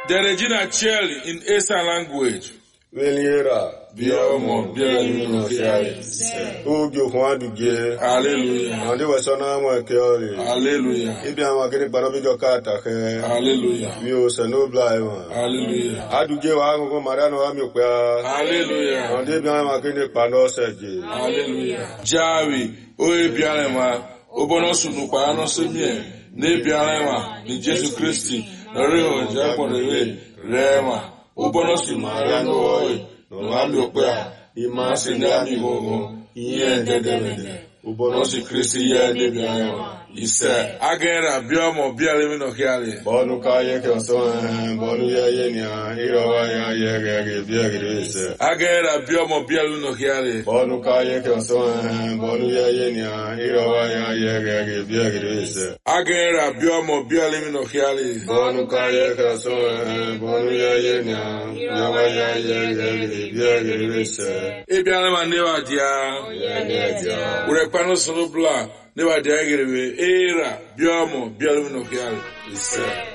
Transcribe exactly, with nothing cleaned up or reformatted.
The Regina Cheli in Esa language. Veliera, Biomo, Bialimino Hiali. Ugyo Juanduge, Hallelujah. and they were son of my Kelly. Hallelujah. Ibiam getting Barabijo Kata, Hallelujah. you say no blind. Hallelujah. I do give Ango Marano Amukwa. Hallelujah. And they be am getting Pano Sergi. Hallelujah. Javi, Oe Bialema, Obonosu Nupano Semie, Ne Bialema, in Jesus Christi, Rio, Japo Reve, Rema, Obonosu Mariano Oe, Nomamiopa, Imasi Nami Momo, Iye Dedemede, Obonosu Christi Ye Bialema. He said, Agera, Biomo, Bialimino Hiali. Bonu Kaye Kelson, Bonu Yenia, Hirawaya Yagagi, Biagris. Agera, Biomo, Bialimino Hiali. Bonu Kaye Kelson, Bonu Yenia, Hirawaya Yagagi, Biagris. Agera, Biomo, Bialimino Hiali. Bonu Kaye Kelson, Bonu Yenia, Hirawaya Yagagi, Biagris. Ebialema Neva Dia. Urepano Solobla. Never dare get away. Era, Biomo, Bialimino Hiali. He said.